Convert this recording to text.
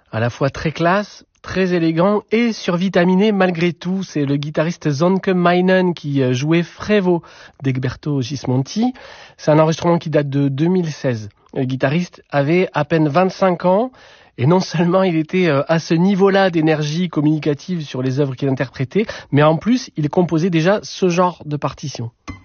À la fois très classe, très élégant et survitaminé malgré tout. C'est le guitariste Sönke Meinen qui jouait Frevo d'Egberto Gismonti. C'est un enregistrement qui date de 2016. Le guitariste avait à peine 25 ans et non seulement il était à ce niveau-là d'énergie communicative sur les œuvres qu'il interprétait, mais en plus il composait déjà ce genre de partition.